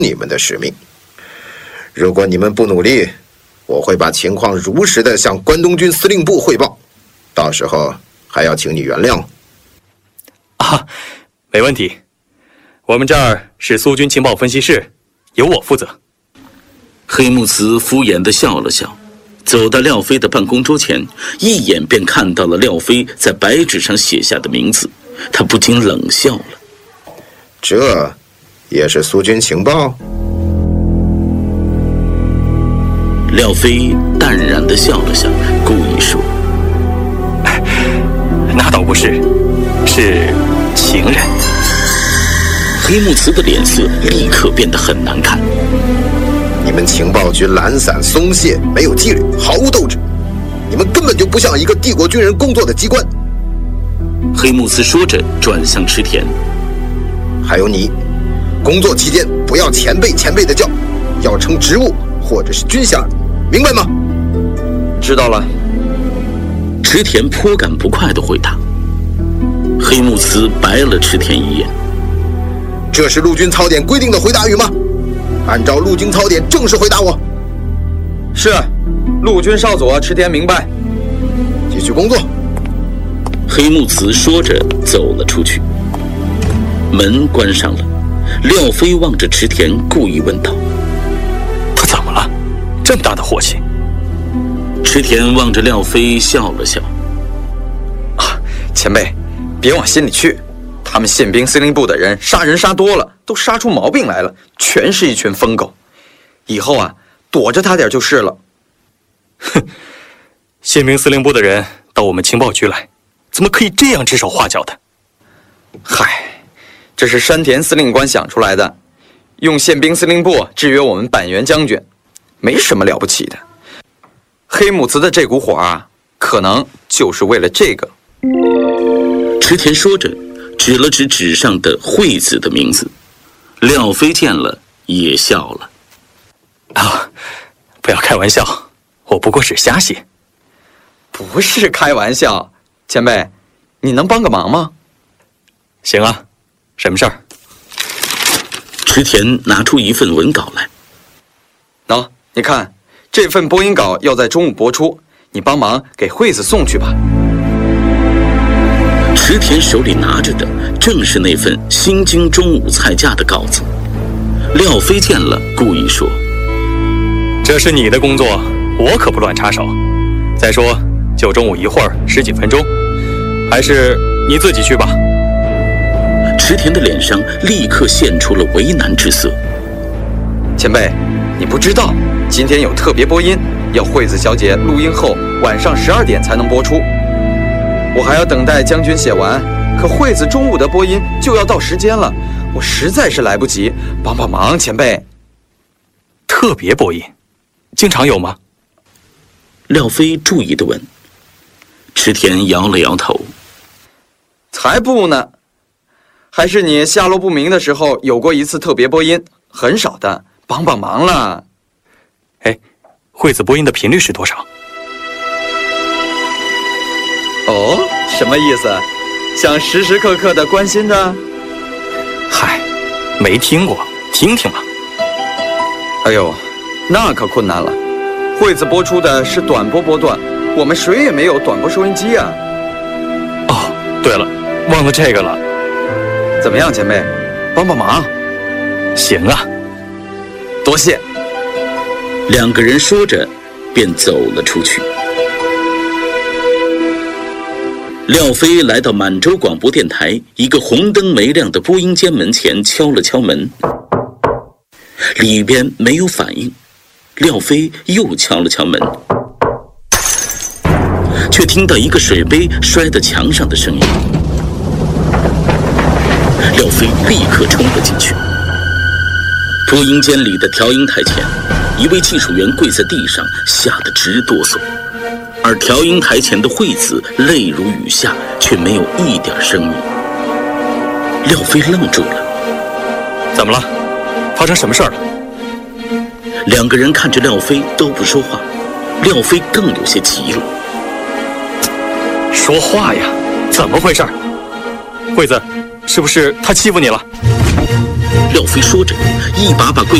你们的使命。如果你们不努力，我会把情况如实的向关东军司令部汇报，到时候还要请你原谅。 啊，没问题。我们这儿是苏军情报分析室，由我负责。 黑木慈敷衍地笑了笑，走到廖飞的办公桌前，一眼便看到了廖飞在白纸上写下的名字，他不禁冷笑了。 这也是苏军情报？ 廖飞淡然地笑了笑，故意说：“ 那倒不是，是情人。” 黑木慈的脸色立刻变得很难看。 你们情报局懒散松懈，没有纪律，毫无斗志，你们根本就不像一个帝国军人工作的机关。 黑木慈说着，转向池田。 还有你，工作期间不要前辈前辈的叫，要称职务或者是军衔，明白吗？ 知道了。 池田颇感不快地回答。黑木慈白了池田一眼。 这是陆军操典规定的回答语吗？按照陆军操典正式回答我。 是，陆军少佐池田明白。 继续工作。 黑木慈说着走了出去。门关上了，廖飞望着池田，故意问道：“ 他怎么了？这么大的火气？” 池田望着廖飞笑了笑：“ 啊，前辈，别往心里去。他们宪兵司令部的人杀人杀多了，都杀出毛病来了，全是一群疯狗。以后啊，躲着他点就是了。” 哼，宪兵司令部的人到我们情报局来，怎么可以这样指手画脚的？ 嗨，这是山田司令官想出来的，用宪兵司令部制约我们板垣将军，没什么了不起的。黑木慈的这股火啊，可能就是为了这个。 池田说着，指了指纸上的惠子的名字。廖飞见了也笑了。 啊，不要开玩笑，我不过是瞎写。 不是开玩笑，前辈，你能帮个忙吗？ 行啊，什么事儿？ 池田拿出一份文稿来。 喏，你看，这份播音稿要在中午播出，你帮忙给惠子送去吧。 池田手里拿着的正是那份新京中午菜价的稿子。廖飞见了，故意说：“ 这是你的工作，我可不乱插手。再说，就中午一会儿10几分钟，还是你自己去吧。” 池田的脸上立刻现出了为难之色。 前辈，你不知道，今天有特别播音，要惠子小姐录音后晚上12点才能播出。我还要等待将军写完，可惠子中午的播音就要到时间了，我实在是来不及，帮帮忙，前辈。 特别播音，经常有吗？ 廖飞注意地问。池田摇了摇头。 才不呢，还是你下落不明的时候有过一次特别播音，很少的，帮帮忙了。 哎，惠子播音的频率是多少？ 哦，什么意思？想时时刻刻的关心的？ 嗨，没听过，听听嘛。 哎呦，那可困难了。惠子播出的是短波波段，我们谁也没有短波收音机啊。 哦，对了，忘了这个了。 怎么样，前辈，帮帮忙？ 行啊， 多谢。 两个人说着，便走了出去。廖飞来到满洲广播电台一个红灯没亮的播音间门前，敲了敲门，里边没有反应。廖飞又敲了敲门，却听到一个水杯摔在墙上的声音。廖飞立刻冲了进去。播音间里的调音台前，一位技术员跪在地上，吓得直哆嗦。而调音台前的惠子泪如雨下，却没有一点声音。廖飞愣住了。 怎么了？发生什么事儿了？ 两个人看着廖飞都不说话，廖飞更有些急了。 说话呀！怎么回事？惠子，是不是他欺负你了？ 廖飞说着，一把把桂